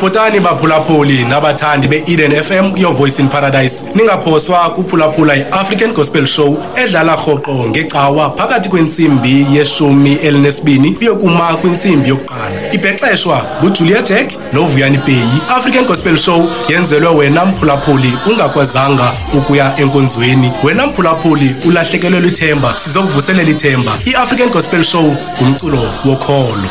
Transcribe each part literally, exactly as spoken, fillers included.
Photani baphulaphuli nabathandi be-Eden F M your voice in paradise. Ningaphoswa kuphulaphula i-African Gospel Show edlala rhoqo ngecawa phakathi kwensimbi yeshumi elinesibini uyokuma kwinsimbi yokuqala. Ibhexeshwa nguJulia Jack noVuyani Peyi. African Gospel Show yenzelwe wena mphulaphuli ungakwazanga ukuya enkonzweni. Wena mphulaphuli ulahlekelwe ithemba, sizokuvuselela ithemba. I-African Gospel Show ngumculo wokholo.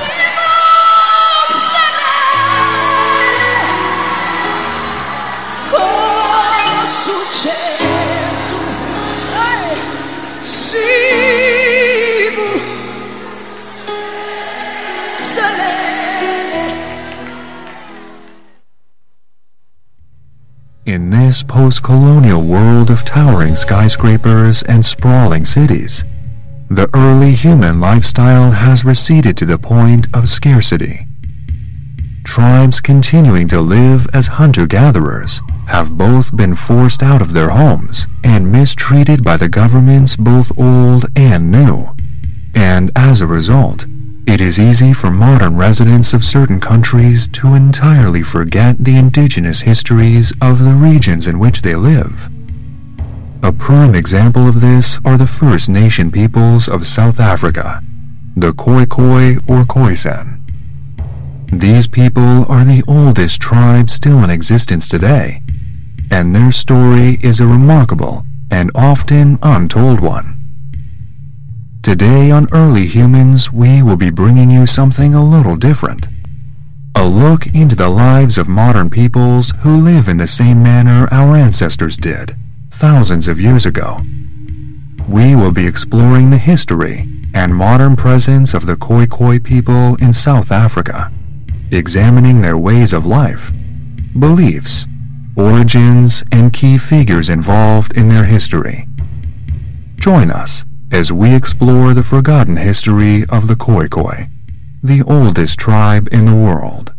In this post-colonial world of towering skyscrapers and sprawling cities, the early human lifestyle has receded to the point of scarcity. Tribes continuing to live as hunter-gatherers have both been forced out of their homes and mistreated by the governments both old and new, and as a result, it is easy for modern residents of certain countries to entirely forget the indigenous histories of the regions in which they live. A prime example of this are the First Nation peoples of South Africa, the Khoikhoi or Khoisan. These people are the oldest tribe still in existence today, and their story is a remarkable and often untold one. Today on Early Humans, we will be bringing you something a little different. A look into the lives of modern peoples who live in the same manner our ancestors did, thousands of years ago. We will be exploring the history and modern presence of the Khoikhoi people in South Africa, examining their ways of life, beliefs, origins, and key figures involved in their history. Join us as we explore the forgotten history of the Khoikhoi, the oldest tribe in the world.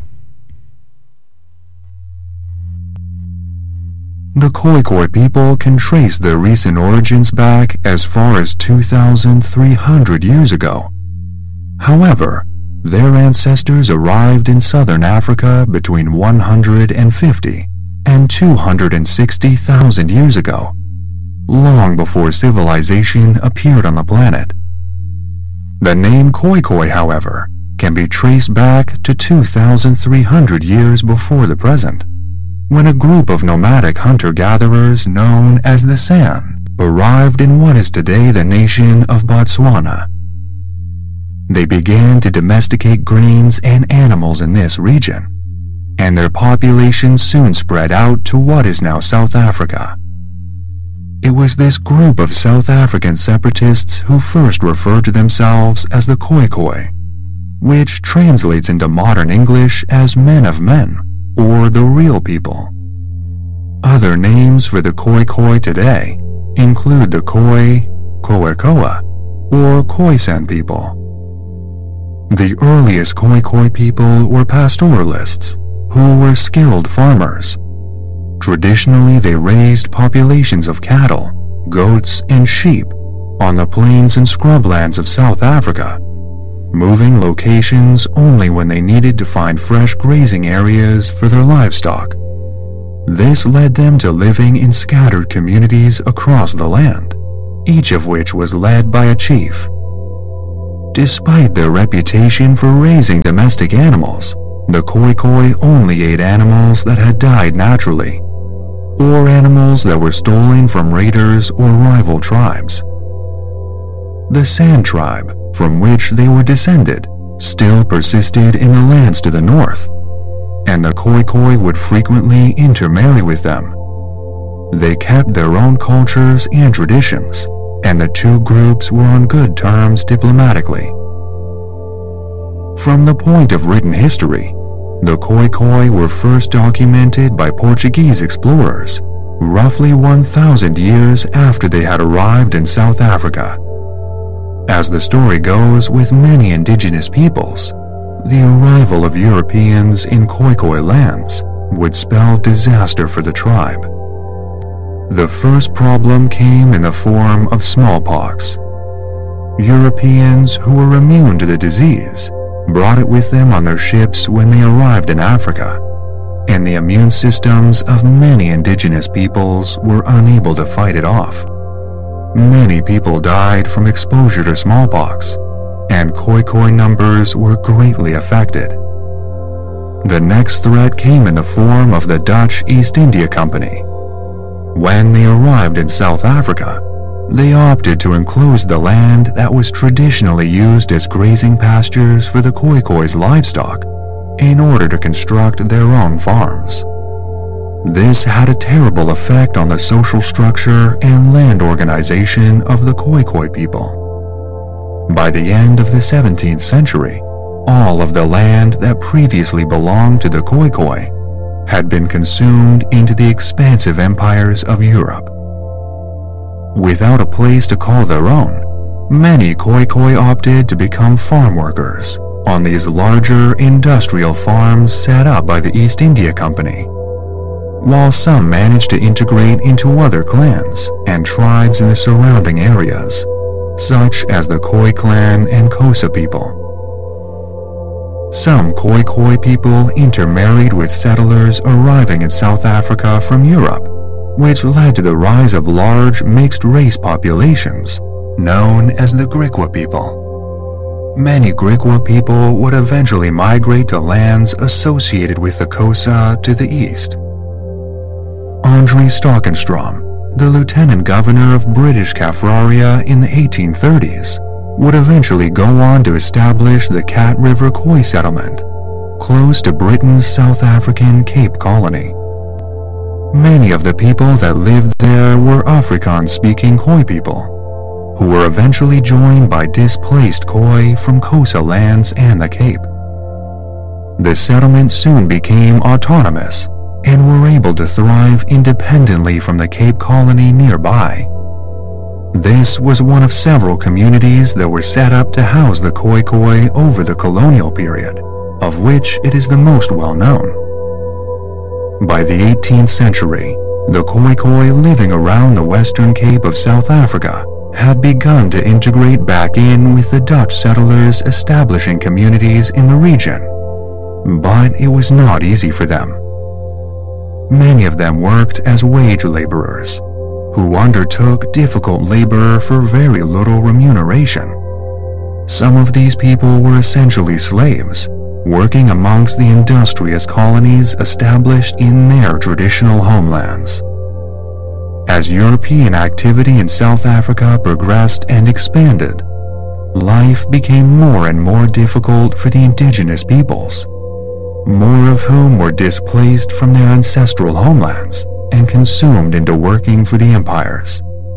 The Khoikhoi people can trace their recent origins back as far as two thousand three hundred years ago. However, their ancestors arrived in southern Africa between one hundred fifty and two hundred sixty thousand years ago, long before civilization appeared on the planet. The name Khoikhoi, however, can be traced back to two thousand three hundred years before the present, when a group of nomadic hunter-gatherers known as the San arrived in what is today the nation of Botswana. They began to domesticate grains and animals in this region, and their population soon spread out to what is now South Africa. It was this group of South African separatists who first referred to themselves as the Khoikhoi, which translates into modern English as men of men, or the real people. Other names for the Khoikhoi today include the Khoi, Khoekoa, or Khoisan people. The earliest Khoikhoi people were pastoralists, who were skilled farmers. Traditionally, they raised populations of cattle, goats, and sheep on the plains and scrublands of South Africa, moving locations only when they needed to find fresh grazing areas for their livestock. This led them to living in scattered communities across the land, each of which was led by a chief. Despite their reputation for raising domestic animals, the Khoikhoi only ate animals that had died naturally, or animals that were stolen from raiders or rival tribes. The San tribe, from which they were descended, still persisted in the lands to the north, and the Khoikhoi would frequently intermarry with them. They kept their own cultures and traditions, and the two groups were on good terms diplomatically. From the point of written history, the Khoikhoi were first documented by Portuguese explorers, roughly one thousand years after they had arrived in South Africa. As the story goes with many indigenous peoples, the arrival of Europeans in Khoikhoi lands would spell disaster for the tribe. The first problem came in the form of smallpox. Europeans who were immune to the disease brought it with them on their ships when they arrived in Africa, and the immune systems of many indigenous peoples were unable to fight it off. Many people died from exposure to smallpox, and Khoikhoi numbers were greatly affected. The next threat came in the form of the Dutch East India Company. When they arrived in South Africa, they opted to enclose the land that was traditionally used as grazing pastures for the Khoikhoi's livestock in order to construct their own farms. This had a terrible effect on the social structure and land organization of the Khoikhoi people. By the end of the seventeenth century, all of the land that previously belonged to the Khoikhoi had been consumed into the expansive empires of Europe. Without a place to call their own, many Khoikhoi opted to become farm workers on these larger industrial farms set up by the East India Company, while some managed to integrate into other clans and tribes in the surrounding areas, such as the Khoi clan and Xhosa people. Some Khoikhoi people intermarried with settlers arriving in South Africa from Europe, which led to the rise of large mixed-race populations known as the Griqua people. Many Griqua people would eventually migrate to lands associated with the Xhosa to the east. Andre Stockenstrom, the lieutenant governor of British Kaffraria in the eighteen thirties, would eventually go on to establish the Cat River Khoi settlement, close to Britain's South African Cape Colony. Many of the people that lived there were Afrikaans-speaking Khoi people, who were eventually joined by displaced Khoi from Xhosa lands and the Cape. The settlement soon became autonomous and were able to thrive independently from the Cape Colony nearby. This was one of several communities that were set up to house the Khoikhoi over the colonial period, of which it is the most well known. By the eighteenth century, the Khoikhoi living around the Western Cape of South Africa had begun to integrate back in with the Dutch settlers establishing communities in the region, but it was not easy for them. Many of them worked as wage laborers, who undertook difficult labor for very little remuneration. Some of these people were essentially slaves, working amongst the industrious colonies established in their traditional homelands. As European activity in South Africa progressed and expanded, life became more and more difficult for the indigenous peoples, more of whom were displaced from their ancestral homelands and consumed into working for the empires.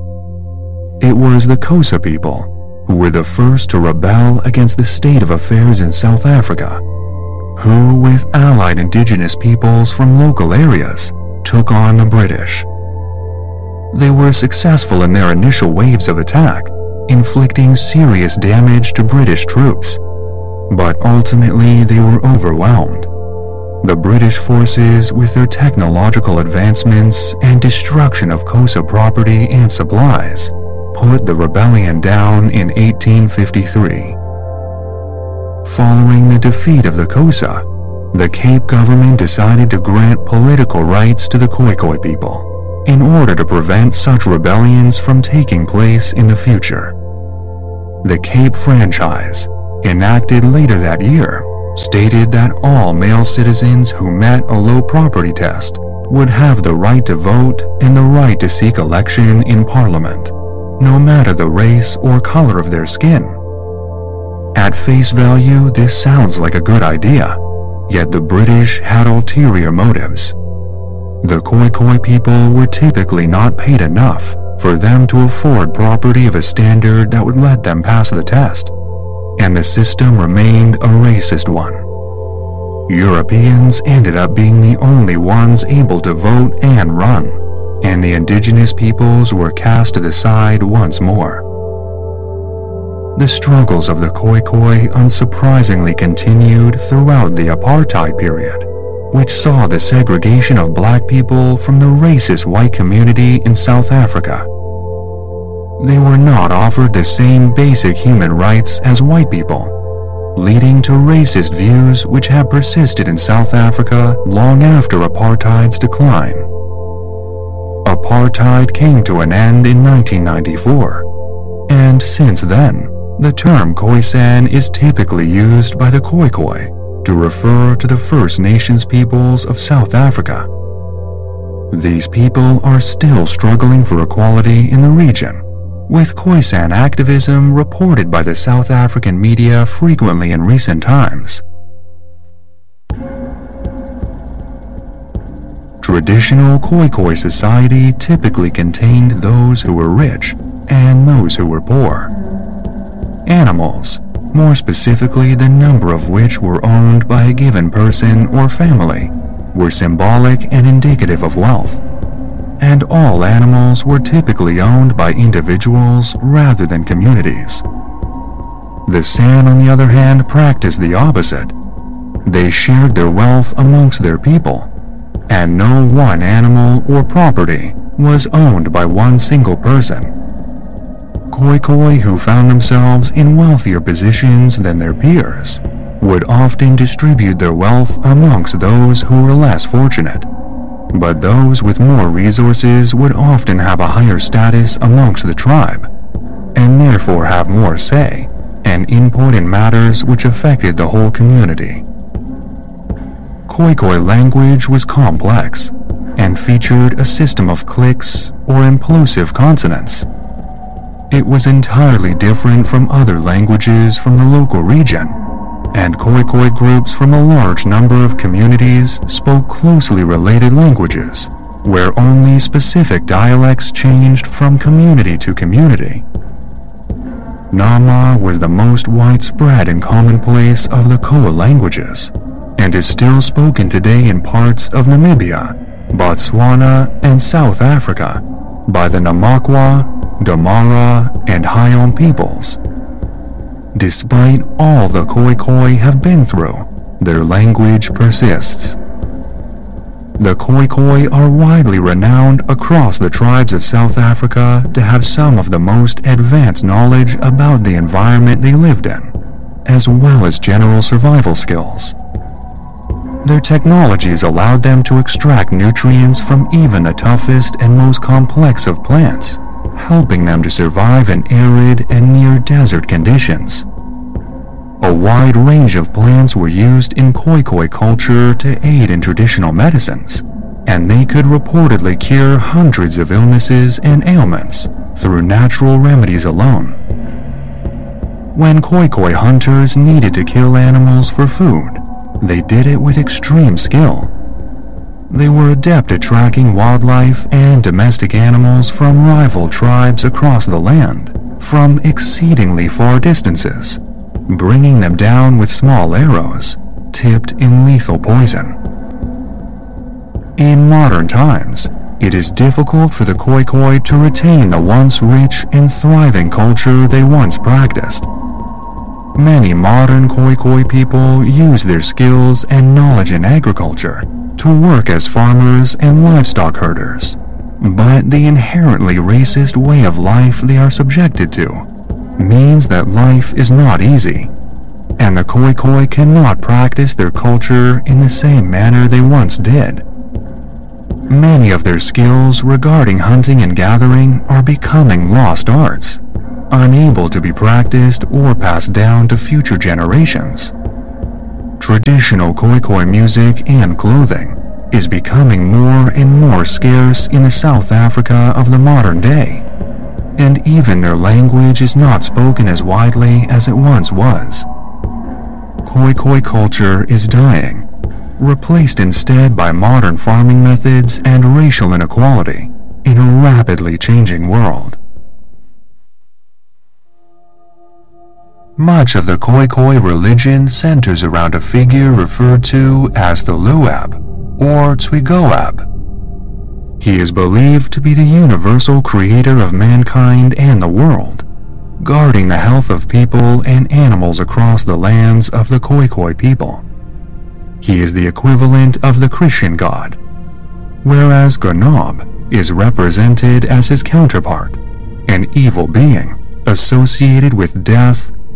It was the Xhosa people who were the first to rebel against the state of affairs in South Africa, who, with allied indigenous peoples from local areas, took on the British. They were successful in their initial waves of attack, inflicting serious damage to British troops, but ultimately they were overwhelmed. The British forces, with their technological advancements and destruction of Xhosa property and supplies, put the rebellion down in eighteen fifty-three. Following the defeat of the Xhosa, the Cape government decided to grant political rights to the Khoikhoi people in order to prevent such rebellions from taking place in the future. The Cape Franchise, enacted later that year, stated that all male citizens who met a low property test would have the right to vote and the right to seek election in Parliament, no matter the race or color of their skin. At face value, this sounds like a good idea, yet the British had ulterior motives. The Khoikhoi people were typically not paid enough for them to afford property of a standard that would let them pass the test, and the system remained a racist one. Europeans ended up being the only ones able to vote and run, and the indigenous peoples were cast to the side once more. The struggles of the Khoikhoi unsurprisingly continued throughout the apartheid period, which saw the segregation of black people from the racist white community in South Africa. They were not offered the same basic human rights as white people, leading to racist views which have persisted in South Africa long after apartheid's decline. Apartheid came to an end in nineteen ninety-four, and since then, the term Khoisan is typically used by the Khoikhoi to refer to the First Nations peoples of South Africa. These people are still struggling for equality in the region, with Khoisan activism reported by the South African media frequently in recent times. Traditional Khoikhoi society typically contained those who were rich and those who were poor. Animals, more specifically the number of which were owned by a given person or family, were symbolic and indicative of wealth, and all animals were typically owned by individuals rather than communities. The San, on the other hand, practiced the opposite. They shared their wealth amongst their people, and no one animal or property was owned by one single person. Khoikhoi who found themselves in wealthier positions than their peers would often distribute their wealth amongst those who were less fortunate, but those with more resources would often have a higher status amongst the tribe, and therefore have more say and input in matters which affected the whole community. Khoikhoi language was complex and featured a system of clicks or implosive consonants. It was entirely different from other languages from the local region, and Khoikhoi groups from a large number of communities spoke closely related languages, where only specific dialects changed from community to community. Nama was the most widespread and commonplace of the Khoa languages, and is still spoken today in parts of Namibia, Botswana, and South Africa by the Namakwa, Damara, and Hayom peoples. Despite all the Khoikhoi have been through, their language persists. The Khoikhoi are widely renowned across the tribes of South Africa to have some of the most advanced knowledge about the environment they lived in, as well as general survival skills. Their technologies allowed them to extract nutrients from even the toughest and most complex of plants, helping them to survive in arid and near-desert conditions. A wide range of plants were used in Khoikhoi culture to aid in traditional medicines, and they could reportedly cure hundreds of illnesses and ailments through natural remedies alone. When Khoikhoi hunters needed to kill animals for food, they did it with extreme skill. They were adept at tracking wildlife and domestic animals from rival tribes across the land, from exceedingly far distances, bringing them down with small arrows, tipped in lethal poison. In modern times, it is difficult for the Khoikhoi to retain the once rich and thriving culture they once practiced. Many modern Khoikhoi people use their skills and knowledge in agriculture to work as farmers and livestock herders, but the inherently racist way of life they are subjected to means that life is not easy, and the Khoikhoi cannot practice their culture in the same manner they once did. Many of their skills regarding hunting and gathering are becoming lost arts, unable to be practiced or passed down to future generations. Traditional Khoikhoi music and clothing is becoming more and more scarce in the South Africa of the modern day, and even their language is not spoken as widely as it once was. Khoikhoi culture is dying, replaced instead by modern farming methods and racial inequality in a rapidly changing world. Much of the Khoikhoi religion centers around a figure referred to as the Luab, or Twigoab. He is believed to be the universal creator of mankind and the world, guarding the health of people and animals across the lands of the Khoikhoi people. He is the equivalent of the Christian God, whereas Ganob is represented as his counterpart, an evil being associated with death,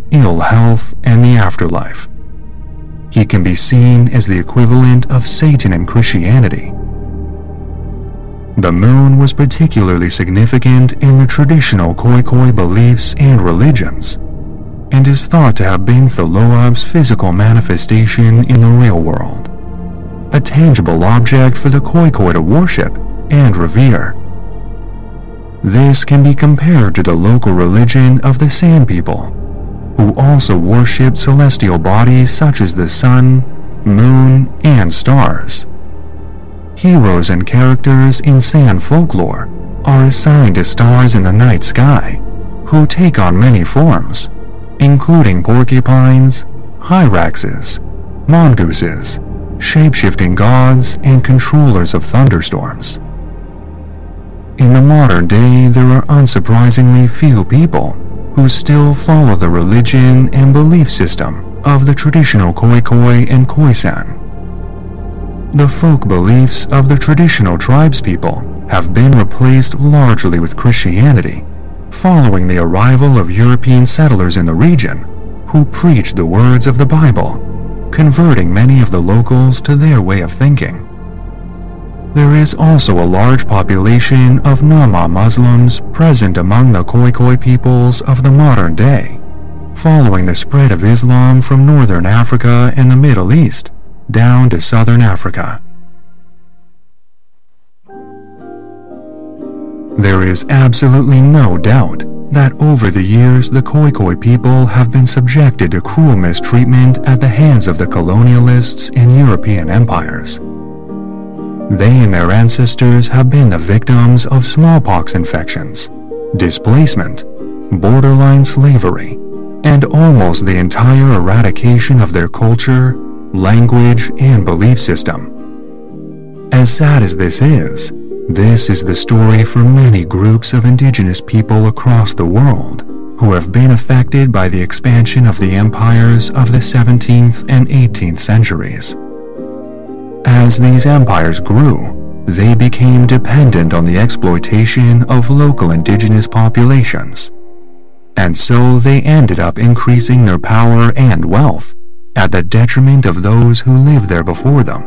ill health, and the afterlife. He can be seen as the equivalent of Satan in Christianity. The moon was particularly significant in the traditional Khoikhoi beliefs and religions, and is thought to have been Tholooab's physical manifestation in the real world, a tangible object for the Khoikhoi to worship and revere. This can be compared to the local religion of the San people, who also worship celestial bodies such as the sun, moon, and stars. Heroes and characters in San folklore are assigned to stars in the night sky, who take on many forms, including porcupines, hyraxes, mongooses, shape-shifting gods, and controllers of thunderstorms. In the modern day, there are unsurprisingly few people who still follow the religion and belief system of the traditional Khoikhoi and Khoisan. The folk beliefs of the traditional tribespeople have been replaced largely with Christianity, following the arrival of European settlers in the region who preached the words of the Bible, converting many of the locals to their way of thinking. There is also a large population of Nama Muslims present among the Khoikhoi peoples of the modern day, following the spread of Islam from northern Africa and the Middle East down to southern Africa. There is absolutely no doubt that over the years the Khoikhoi people have been subjected to cruel mistreatment at the hands of the colonialists and European empires. They and their ancestors have been the victims of smallpox infections, displacement, borderline slavery, and almost the entire eradication of their culture, language, and belief system. As sad as this is, this is the story for many groups of indigenous people across the world who have been affected by the expansion of the empires of the seventeenth and eighteenth centuries. As these empires grew, they became dependent on the exploitation of local indigenous populations, and so they ended up increasing their power and wealth at the detriment of those who lived there before them.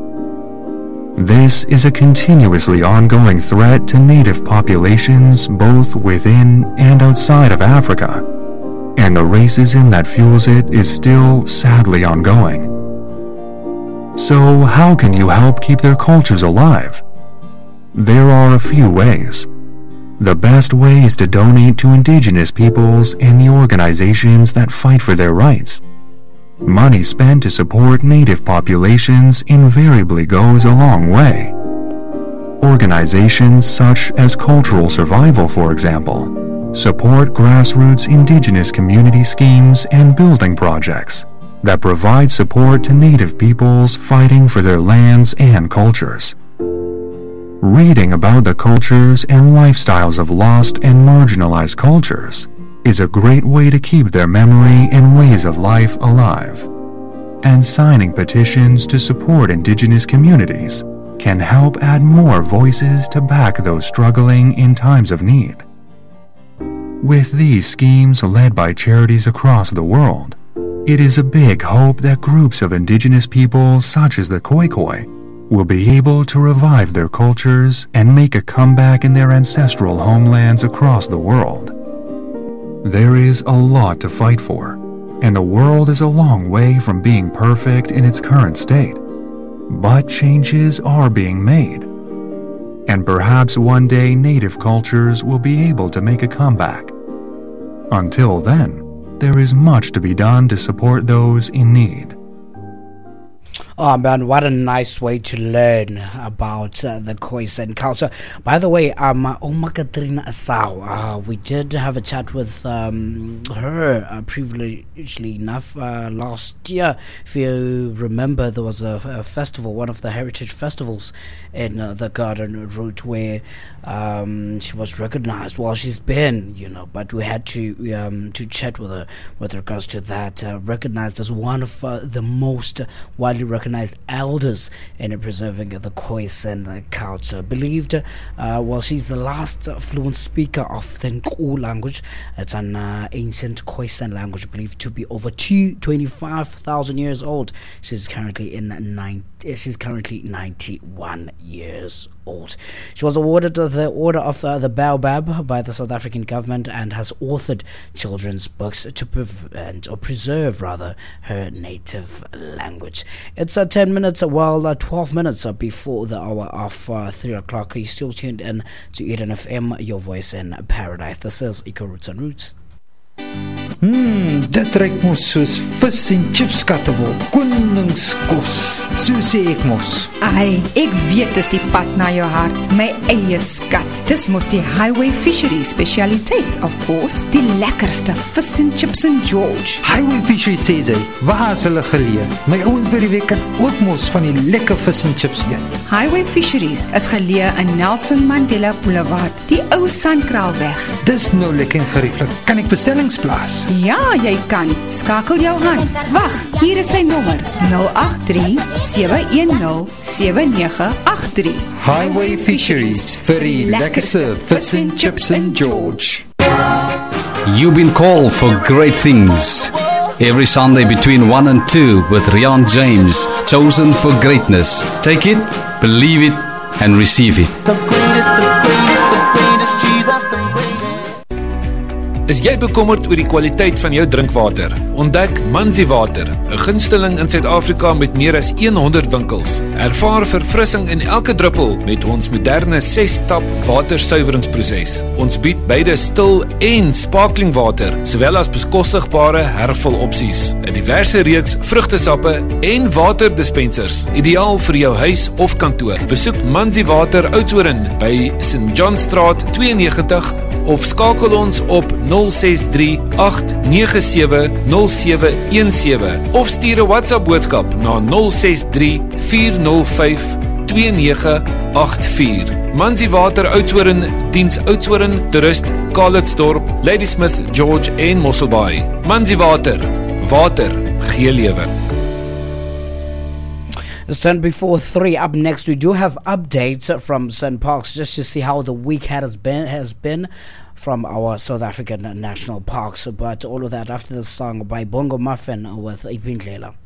This is a continuously ongoing threat to native populations both within and outside of Africa, and the racism that fuels it is still sadly ongoing. So how can you help keep their cultures alive? There are a few ways. The best way is to donate to indigenous peoples and the organizations that fight for their rights. Money spent to support native populations invariably goes a long way. Organizations such as Cultural Survival, for example, support grassroots indigenous community schemes and building projects that provide support to native peoples fighting for their lands and cultures. Reading about the cultures and lifestyles of lost and marginalized cultures is a great way to keep their memory and ways of life alive. And signing petitions to support indigenous communities can help add more voices to back those struggling in times of need. With these schemes led by charities across the world, it is a big hope that groups of indigenous peoples such as the Khoikhoi will be able to revive their cultures and make a comeback in their ancestral homelands across the world. There is a lot to fight for, and the world is a long way from being perfect in its current state. But changes are being made, and perhaps one day native cultures will be able to make a comeback. Until then, there is much to be done to support those in need. Oh man, what a nice way to learn about uh, the Khoisan culture. By the way, um, Oma Katrina Asau, uh, we did have a chat with um, her, uh, privilegedly enough, uh, last year. If you remember, there was a, a festival, one of the heritage festivals in uh, the Garden Route, where um, she was recognized. Well, she's been, you know, but we had to um, to chat with her with regards to that. Uh, recognized as one of uh, the most widely recognized recognized elders in preserving the Khoisan culture. Believed, uh, well, she's the last fluent speaker of the Nku language. It's an uh, ancient Khoisan language believed to be over twenty-five thousand years old. She's currently in nine. She's currently ninety-one years old. She was awarded the Order of uh, the Baobab by the South African government and has authored children's books to prevent or preserve rather her native language. It's uh, ten minutes, well, uh, twelve minutes uh, before the hour of uh, three o'clock. You're still tuned in to Eden F M, your voice in paradise. This is Eco Roots and Roots. Hmm, dit ruik mos soos vis en chips kattebol, koningskos, so sê ek mos. Ai, ek weet dis die pad na jou hart, my eie skat. Dis mos die Highway Fisheries specialiteit, of course, die lekkerste vis en chips in George. Highway Fisheries sê sy, waar is hulle geleë? My ouens by die week kan ook mos van die lekker vis en chips eet. Highway Fisheries is geleë in Nelson Mandela Boulevard, die ou Sandkraalweg. Dis nou lekker en gerieflik. Kan ek bestellings plaas? Ja, jy kan. Skakel jou aan. Wag, hier is sy nommer: nul agt drie sewe een nul sewe nege agt drie. Highway Fisheries vir die lekkerste vis en chips in George. You've been called for great things. Every Sunday between one and two with Rian James, chosen for greatness. Take it, believe it, and receive it. The greatest, the greatest, the greatest Jesus, the greatest. Is jy bekommerd oor die kwaliteit van jou drinkwater? Ontdek Manzi Water, 'n gunsteling in Suid-Afrika met meer as honderd winkels. Ervaar verfrissing in elke druppel met ons moderne ses-stap watersuiweringsproses. Ons bied beide stil en sparkling water, sowel as bekostigbare hervulopsies, 'n diverse reeks vrugtesappe en waterdispensers, ideaal vir jou huis of kantoor. Besoek Manzi Water Oudtshoorn by Saint John Straat twee nege nul of skakel ons op nul ses drie agt nege sewe nul sewe een sewe of stuur 'n WhatsApp boodskap na nul ses drie vier nul vyf twee nege agt vier. Manzi Water Oudtshoorn diens Oudtshoorn, Toerist, Calitzdorp, Ladysmith, George en Mosselbaai. Manzi Water, water gee lewe. It's ten before three. Up next, we do have updates from Saint Parks just to see how the week has been has been from our South African national parks. But all of that after the song by Bongo Muffin with Ipindlela.